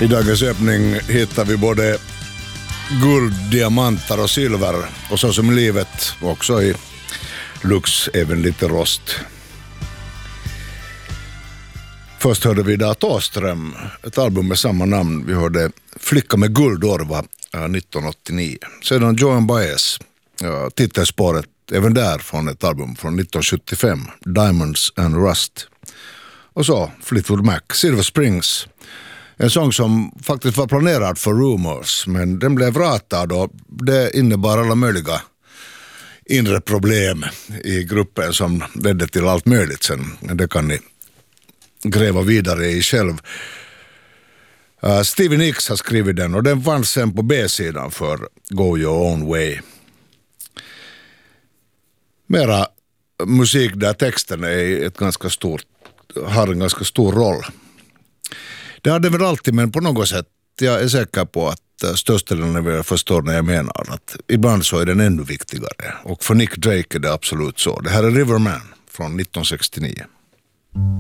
I dagens öppning hittar vi både guld, diamanter och silver, och så som i livet också i Lux även lite rost. Först hörde vi där Thåström, ett album med samma namn. Vi hörde Flicka med guldorva 1989. Sedan Joan Baez, titelspåret även där från ett album från 1975, Diamonds and Rust. Och så Fleetwood Mac, Silver Springs. En sång som faktiskt var planerad för Rumors, men den blev ratad och det innebar alla möjliga inre problem i gruppen som ledde till allt möjligt sen. Det kan ni gräva vidare i själv. Stevie Nicks har skrivit den och den fanns sen på B-sidan för Go Your Own Way. Mera musik där texten har en ganska stor roll. Det hade väl alltid, men på något sätt jag är säker på att största delen förstår när jag menar att ibland så är den ännu viktigare. Och för Nick Drake är det absolut så. Det här är Riverman från 1969.